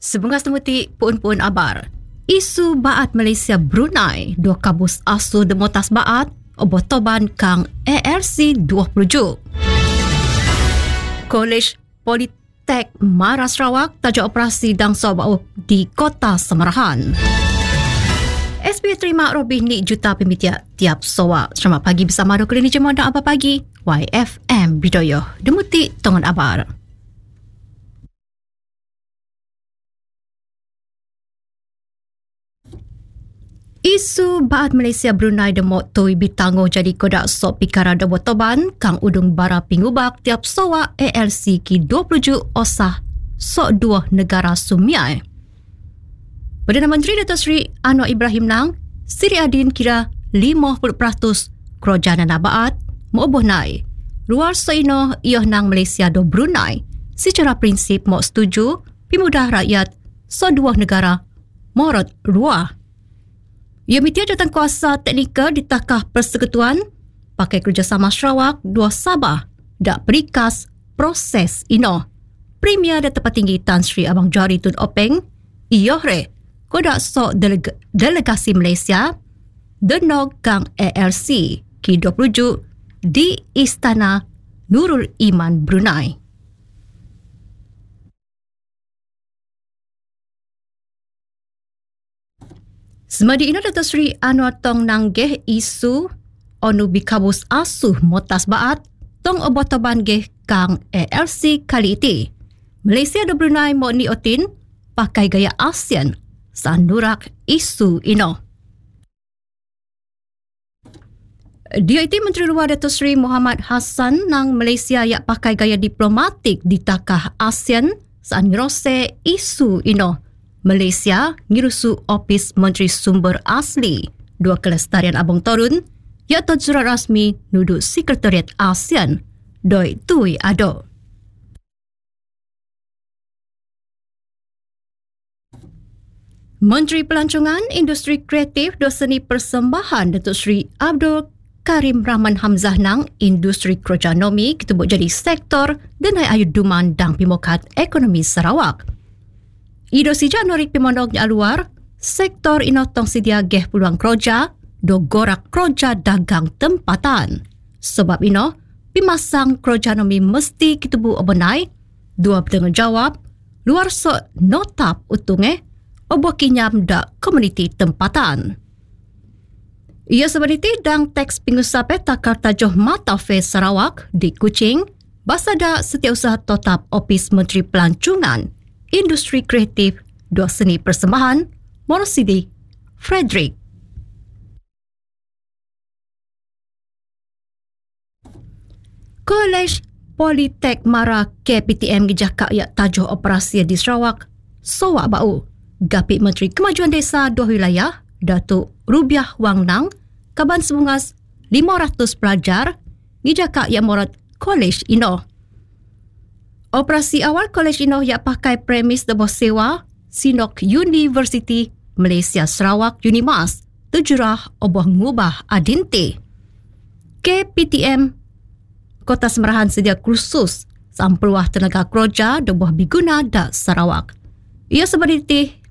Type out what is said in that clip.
Sebungas temuti puun-puun abar. Isu baat Malaysia Brunei dua kabus asuh demotas baat obotoban kang ARC 20. Kolej Politek Mara Sarawak tajuk operasi dangsa bau di Kota Semarahan. SB terima lebih ni juta pemitiak tiap sowa. Selamat pagi bersama Dr. Klinik Jemaah dan Apa Pagi YFM Bidoyo Demuti Tongan Abar. Isu baat Malaysia Brunei demok tui bitango jadi kodak sok pikara debo toban kang udung bara pingubak tiap sowa ALC ki 20 osah sok dua negara sumiai. Perdana Menteri Datuk Seri Anwar Ibrahim Nang, Seri Adin kira 50% kerajaan baat moboh nai. Luar soino ioh nang Malaysia do Brunei secara prinsip mau setuju pimudah rakyat sok dua negara morot ruah. Ia mitia jawatankuasa teknikal di Takah Persekutuan pakai kerjasama Sarawak dua Sabah dak perikas proses ino. Premier dan Tempat Tinggi Tan Sri Abang Johari Tun Openg iyohre kodak sok delegasi Malaysia denog kang ALC ki 20 di Istana Nurul Iman Brunei. Semadi ino Datuk Seri Anwar tong nanggeh isu onu bikabus asuh motas baat tong obotoban geh kang ALC kali iti. Malaysia do Brunei mo ni otin pakai gaya ASEAN sandurak isu ino. Dia iti Menteri Luar Datuk Seri Muhammad Hassan nang Malaysia yak pakai gaya diplomatik di takah ASEAN saan ngerose isu ino. Malaysia ngirusu Opis Menteri Sumber Asli dua Kelestarian Abang Torun iaitu surat rasmi nudu Sekretariat ASEAN doi tui ado. Menteri Pelancongan Industri Kreatif do Seni Persembahan Datuk Seri Abdul Karim Rahman Hamzah nang industri krojanomic ketubuk jadi sektor denai ayu duman dang pimokat ekonomi Sarawak. Ido sijak norik pimondoknya luar, sektor ino tong sedia geh peluang kerja, do gorak kerja dagang tempatan. Sebab ino, pimasang krojanomic mesti kitubu obenai, dua bertanggungjawab, luar sok notap utunge, obo kinyam da komuniti tempatan. Ia sebenarnya dang teks pengusaha takar tajuh Matafe Sarawak di Kuching, basada setiausaha tetap Opis Menteri Pelancongan, Industri Kreatif dua Seni Persembahan, Morosidi, Frederick. Kolej Politek Mara KPTM gejaka yak tajuh operasi di Sarawak, Sowak Bau. Gapit Menteri Kemajuan Desa dua wilayah, Datuk Rubiah Wang Nang, kaban sebungas 500 pelajar, gejaka yak morat kolej ino. Operasi awal kolej ino yak pakai premis debo sewa Sinok University Malaysia Sarawak Unimas tujurah oboh ngubah adinte. KPTM Kota Semarahan sedia kursus sampeluah tenaga kerja debo biguna da Sarawak. Ia sebenarnya